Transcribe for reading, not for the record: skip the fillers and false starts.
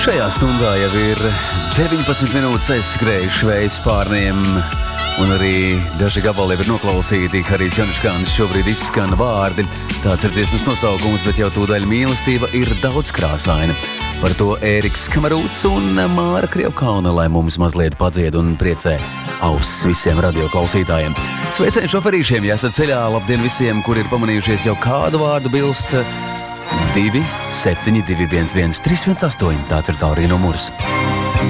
Šajā stundā jau ir 19 minūtes aizskrējuši vējas pārniem, un arī daži gabali ir noklausīti. Harijs Janiškāns šobrīd izskan vārdi. Tāds ir dziesmas nosaukums, bet jau tūdaļ mīlestība ir daudzkrāsaina. Par to Ēriks Kamarūts un Māra Krievkauna, lai mums mazliet padzied un priecē auss visiem radioklausītājiem. Sveicien šoferīšiem, ja esat ceļā, labdien visiem, kur ir pamanījušies jau kādu vārdu bilst. 27211 318, tāds ir tālrī numurs.